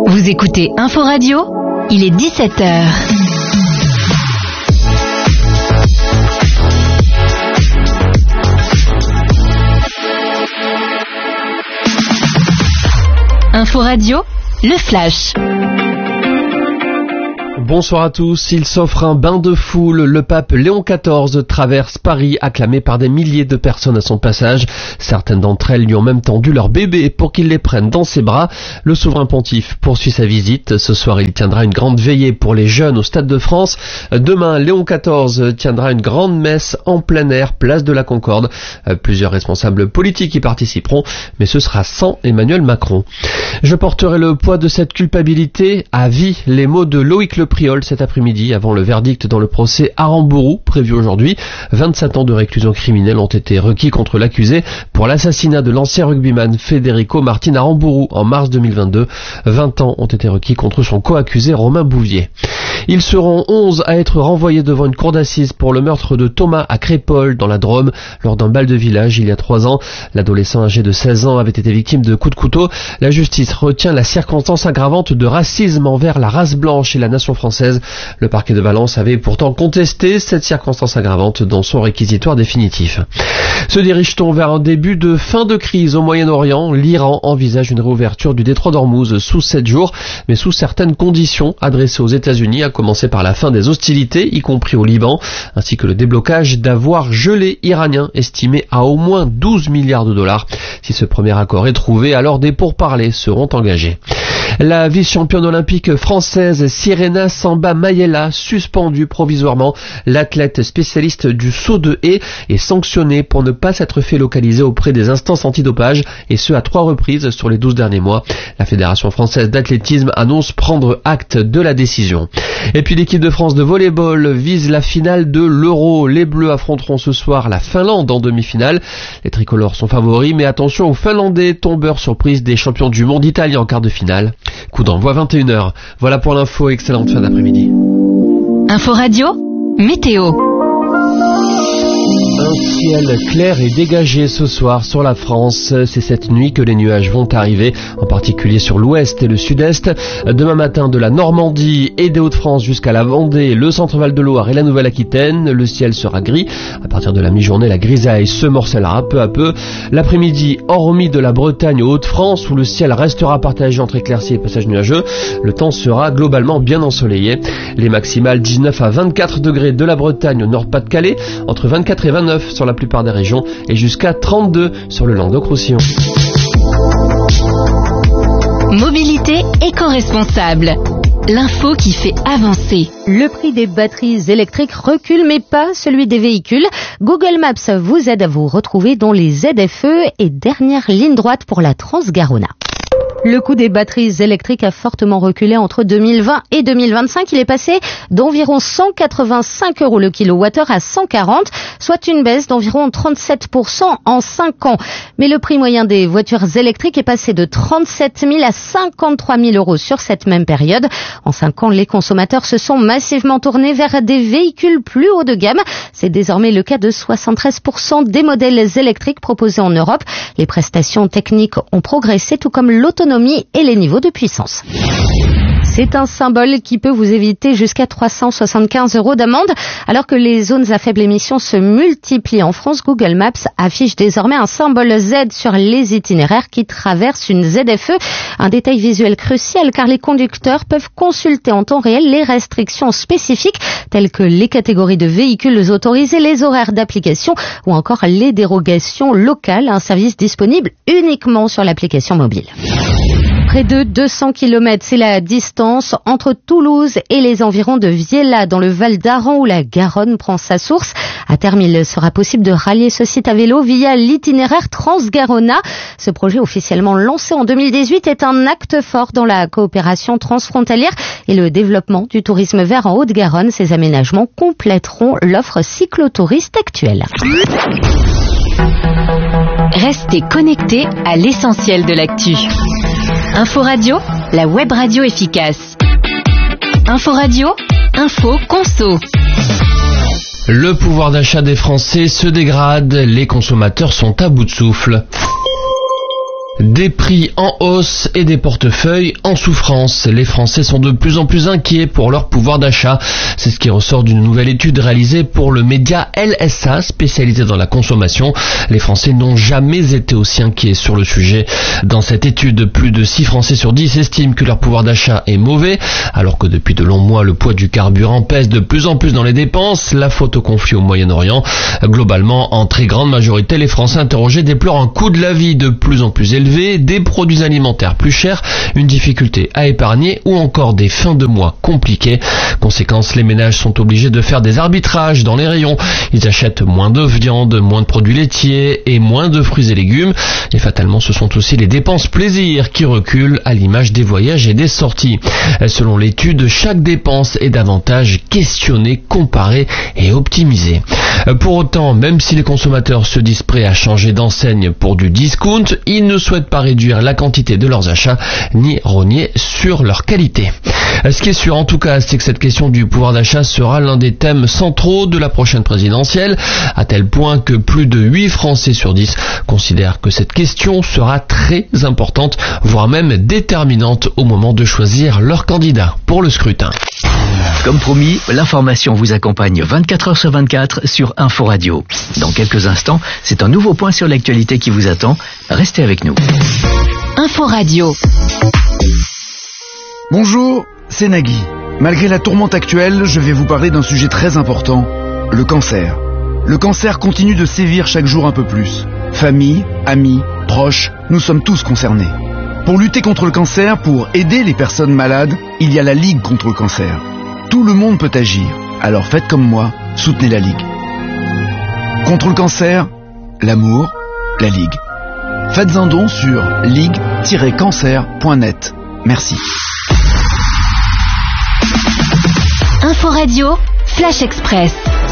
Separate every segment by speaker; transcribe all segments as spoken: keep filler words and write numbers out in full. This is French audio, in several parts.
Speaker 1: Vous écoutez Info Radio, il est dix-sept heures. Info Radio, le flash.
Speaker 2: Bonsoir à tous, il s'offre un bain de foule. Le pape Léon quatorze traverse Paris, acclamé par des milliers de personnes à son passage. Certaines d'entre elles lui ont même tendu leur bébé pour qu'il les prenne dans ses bras. Le souverain pontife poursuit sa visite. Ce soir, il tiendra une grande veillée pour les jeunes au Stade de France. Demain, Léon quatorze tiendra une grande messe en plein air, place de la Concorde. Plusieurs responsables politiques y participeront, mais ce sera sans Emmanuel Macron. Je porterai le poids de cette culpabilité à vie. Les mots de Loïc Le Priol cet après-midi avant le verdict dans le procès Aramburu prévu aujourd'hui. vingt-sept ans de réclusion criminelle ont été requis contre l'accusé pour l'assassinat de l'ancien rugbyman Federico Martin Aramburu en mars deux mille vingt-deux. vingt ans ont été requis contre son co-accusé Romain Bouvier. Ils seront onze à être renvoyés devant une cour d'assises pour le meurtre de Thomas à Crépol dans la Drôme lors d'un bal de village il y a trois ans. L'adolescent âgé de seize ans avait été victime de coups de couteau. La justice retient la circonstance aggravante de racisme envers la race blanche et la nation française. Le parquet de Valence avait pourtant contesté cette circonstance aggravante dans son réquisitoire définitif. Se dirige-t-on vers un début de fin de crise au Moyen-Orient? L'Iran envisage une réouverture du détroit d'Ormuz sous sept jours, mais sous certaines conditions adressées aux États-Unis, à commencer par la fin des hostilités, y compris au Liban, ainsi que le déblocage d'avoirs gelés iraniens estimés à au moins douze milliards de dollars. Si ce premier accord est trouvé, alors des pourparlers seront engagés. La vice-championne olympique française Sirena Samba Mayela, suspendue provisoirement. L'athlète spécialiste du saut de haie est sanctionnée pour ne pas s'être fait localiser auprès des instances antidopage, et ce à trois reprises sur les douze derniers mois. La Fédération française d'athlétisme annonce prendre acte de la décision. Et puis l'équipe de France de volley-ball vise la finale de l'Euro. Les Bleus affronteront ce soir la Finlande en demi-finale. Les tricolores sont favoris, mais attention aux Finlandais, tombeurs surprise des champions du monde italiens en quart de finale. Coup d'envoi vingt et une heures. Voilà pour l'info, excellente fin d'après-midi.
Speaker 1: Info Radio, météo.
Speaker 2: Un ciel clair et dégagé ce soir sur la France. C'est cette nuit que les nuages vont arriver, en particulier sur l'ouest et le sud-est. Demain matin, de la Normandie et des Hauts-de-France jusqu'à la Vendée, le centre-Val de Loire et la Nouvelle-Aquitaine, le ciel sera gris. À partir de la mi-journée, la grisaille se morcellera peu à peu. L'après-midi, hormis de la Bretagne aux Hauts-de-France, où le ciel restera partagé entre éclaircies et passages nuageux, le temps sera globalement bien ensoleillé. Les maximales dix-neuf à vingt-quatre degrés de la Bretagne au Nord-Pas-de-Calais, entre vingt-quatre et vingt-neuf sur la plupart des régions et jusqu'à trente-deux sur le Languedoc-Roussillon.
Speaker 1: Mobilité éco-responsable. L'info qui fait avancer.
Speaker 3: Le prix des batteries électriques recule, mais pas celui des véhicules. Google Maps vous aide à vous retrouver dans les Z F E et dernière ligne droite pour la Transgarona. Le coût des batteries électriques a fortement reculé entre deux mille vingt et deux mille vingt-cinq. Il est passé d'environ cent quatre-vingt-cinq euros le kilowattheure à cent quarante, soit une baisse d'environ trente-sept pour cent en cinq ans. Mais le prix moyen des voitures électriques est passé de trente-sept mille à cinquante-trois mille euros sur cette même période. En cinq ans, les consommateurs se sont massivement tournés vers des véhicules plus haut de gamme. C'est désormais le cas de soixante-treize pour cent des modèles électriques proposés en Europe. Les prestations techniques ont progressé, tout comme l'autonomie et les niveaux de puissance. C'est un symbole qui peut vous éviter jusqu'à trois cent soixante-quinze euros d'amende. Alors que les zones à faible émission se multiplient en France, Google Maps affiche désormais un symbole Z sur les itinéraires qui traversent une Z F E. Un détail visuel crucial car les conducteurs peuvent consulter en temps réel les restrictions spécifiques telles que les catégories de véhicules autorisés, les horaires d'application ou encore les dérogations locales, un service disponible uniquement sur l'application mobile. Près de deux cents kilomètres, c'est la distance entre Toulouse et les environs de Viella, dans le Val d'Aran, où la Garonne prend sa source. À terme, il sera possible de rallier ce site à vélo via l'itinéraire Transgarona. Ce projet, officiellement lancé en deux mille dix-huit, est un acte fort dans la coopération transfrontalière et le développement du tourisme vert en Haute-Garonne. Ces aménagements compléteront l'offre cyclotouriste actuelle.
Speaker 1: Restez connectés à l'essentiel de l'actu. Info Radio, la web radio efficace. Info Radio, info conso.
Speaker 2: Le pouvoir d'achat des Français se dégrade, les consommateurs sont à bout de souffle. Des prix en hausse et des portefeuilles en souffrance. Les Français sont de plus en plus inquiets pour leur pouvoir d'achat. C'est ce qui ressort d'une nouvelle étude réalisée pour le média L S A, spécialisé dans la consommation. Les Français n'ont jamais été aussi inquiets sur le sujet. Dans cette étude, plus de six Français sur dix estiment que leur pouvoir d'achat est mauvais, alors que depuis de longs mois, le poids du carburant pèse de plus en plus dans les dépenses. La faute au conflit au Moyen-Orient. Globalement, en très grande majorité, les Français interrogés déplorent un coût de la vie de plus en plus élevé, des produits alimentaires plus chers, une difficulté à épargner ou encore des fins de mois compliquées. Conséquence, les ménages sont obligés de faire des arbitrages dans les rayons. Ils achètent moins de viande, moins de produits laitiers et moins de fruits et légumes. Et fatalement, ce sont aussi les dépenses plaisir qui reculent à l'image des voyages et des sorties. Selon l'étude, chaque dépense est davantage questionnée, comparée et optimisée. Pour autant, même si les consommateurs se disent prêts à changer d'enseigne pour du discount, ils ne souhaitent pas réduire la quantité de leurs achats ni rogner sur leur qualité. Ce qui est sûr en tout cas, c'est que cette question du pouvoir d'achat sera l'un des thèmes centraux de la prochaine présidentielle, à tel point que plus de huit Français sur dix considèrent que cette question sera très importante, voire même déterminante au moment de choisir leur candidat pour le scrutin.
Speaker 4: Comme promis, l'information vous accompagne vingt-quatre heures sur vingt-quatre sur Info Radio. Dans quelques instants, c'est un nouveau point sur l'actualité qui vous attend. Restez avec nous.
Speaker 1: Info Radio.
Speaker 5: Bonjour, c'est Nagui. Malgré la tourmente actuelle, je vais vous parler d'un sujet très important, le cancer. Le cancer continue de sévir chaque jour un peu plus. Famille, amis, proches, nous sommes tous concernés. Pour lutter contre le cancer, pour aider les personnes malades, il y a la Ligue contre le cancer. Tout le monde peut agir, alors faites comme moi, soutenez la Ligue. Contre le cancer, l'amour, la Ligue. Faites un don sur ligue tiret cancer point net. Merci.
Speaker 1: Info Radio, Flash Express.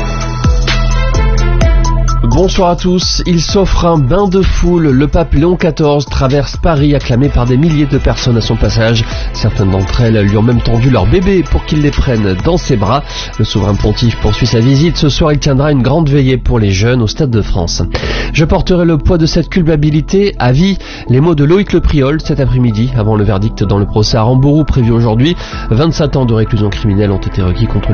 Speaker 2: Bonsoir à tous. Il s'offre un bain de foule. Le pape Léon quatorze traverse Paris, acclamé par des milliers de personnes à son passage. Certaines d'entre elles lui ont même tendu leur bébé pour qu'il les prenne dans ses bras. Le souverain pontife poursuit sa visite. Ce soir, il tiendra une grande veillée pour les jeunes au Stade de France. Je porterai le poids de cette culpabilité à vie. Les mots de Loïc Le Priol cet après-midi, avant le verdict dans le procès à Rambourou prévu aujourd'hui. vingt-sept ans de réclusion criminelle ont été requis contre